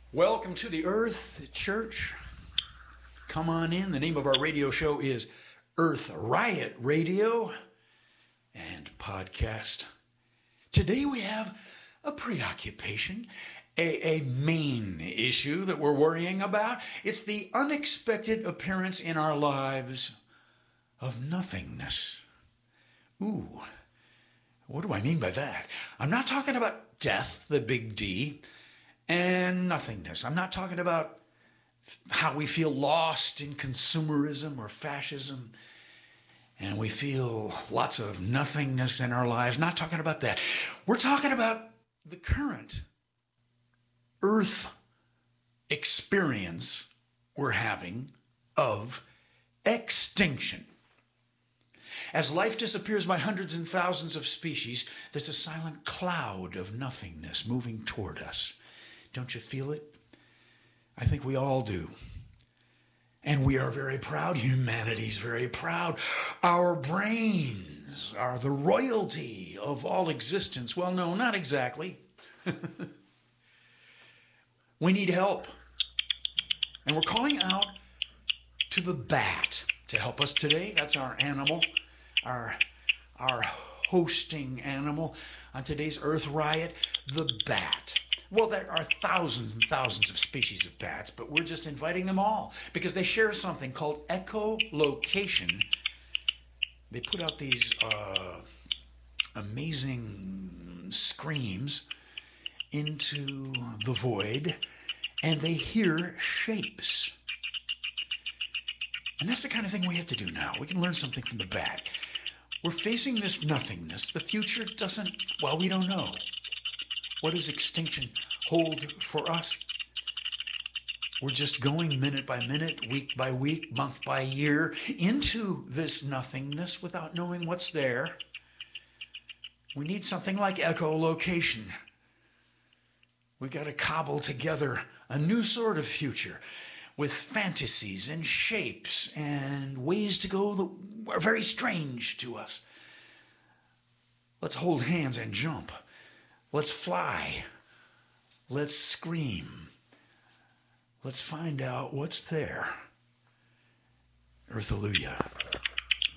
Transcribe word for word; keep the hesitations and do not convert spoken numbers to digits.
Welcome to the Earth Church. Come on in. The name of our radio show is Earth Riot Radio and Podcast. Today we have a preoccupation, a, a main issue that we're worrying about. It's the unexpected appearance in our lives of nothingness. Ooh, what do I mean by that? I'm not talking about death, the big D, and nothingness. I'm not talking about how we feel lost in consumerism or fascism and we feel lots of nothingness in our lives. Not talking about that. We're talking about the current Earth experience we're having of extinction. As life disappears by hundreds and thousands of species, there's a silent cloud of nothingness moving toward us. Don't you feel it? I think we all do. And we are very proud. Humanity's very proud. Our brains are the royalty of all existence. Well, no, not exactly. We need help. And we're calling out to the bat to help us today. That's our animal, our, our hosting animal on today's Earth Riot, the bat. Well, there are thousands and thousands of species of bats, but we're just inviting them all because they share something called echolocation. They put out these uh, amazing screams into the void, and they hear shapes. And that's the kind of thing we have to do now. We can learn something from the bat. We're facing this nothingness. The future doesn't, well, we don't know. What does extinction hold for us? We're just going minute by minute, week by week, month by year into this nothingness without knowing what's there. We need something like echolocation. We've got to cobble together a new sort of future with fantasies and shapes and ways to go that are very strange to us. Let's hold hands and jump. Let's fly. Let's scream. Let's find out what's there. Earth-alleluia.